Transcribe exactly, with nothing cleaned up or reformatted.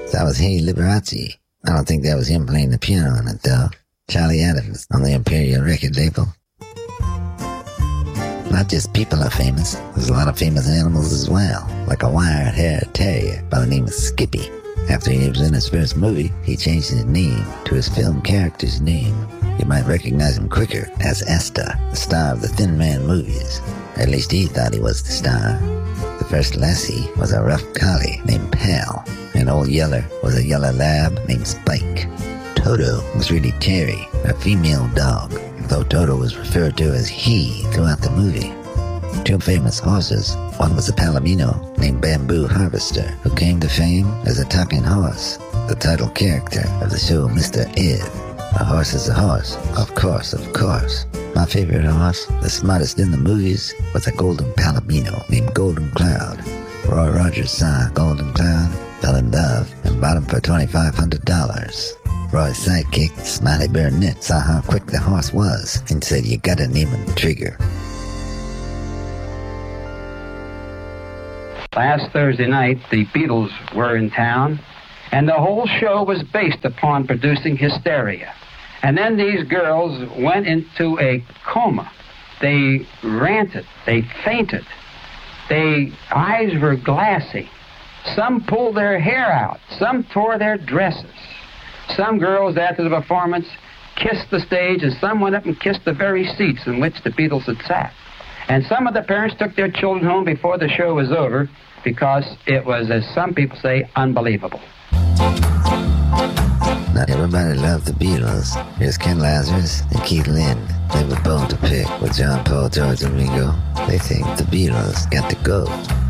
That was Hey Liberace. I don't think that was him playing the piano on it, though. Charlie Adams on the Imperial record label. Not just people are famous. There's a lot of famous animals as well, like a wire-haired terrier by the name of Skippy. After he was in his first movie, he changed his name to his film character's name. You might recognize him quicker as Esther, the star of the Thin Man movies. At least he thought he was the star. The first lassie was a rough collie named Pal, and Old Yeller was a yellow lab named Spike. Toto was really Terry, a female dog, though Toto was referred to as he throughout the movie. Two famous horses. One was a Palomino named Bamboo Harvester, who came to fame as a talking horse, the title character of the show Mister Ed. A horse is a horse, of course, of course. My favorite horse, the smartest in the movies, was a golden Palomino named Golden Cloud. Roy Rogers saw Golden Cloud, fell in love, and bought him for twenty-five hundred dollars. Roy's sidekick, Smiley Burnett, saw how quick the horse was and said, "You gotta name him Trigger." Last Thursday night, the Beatles were in town, and the whole show was based upon producing hysteria. And then these girls went into a coma. They ranted. They fainted. Their eyes were glassy. Some pulled their hair out. Some tore their dresses. Some girls, after the performance, kissed the stage, and some went up and kissed the very seats in which the Beatles had sat. And some of the parents took their children home before the show was over because it was, as some people say, unbelievable. Not everybody loved the Beatles. Here's Ken Lazarus and Keith Lind. They were bone to pick with John Paul, George, and Ringo. They think the Beatles got to go.